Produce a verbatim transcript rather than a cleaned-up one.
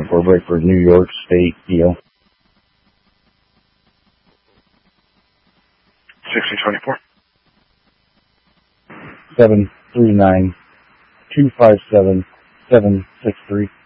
for Breakford, New York State, P O. sixty twenty-four. seven three nine, two five seven, seven six three.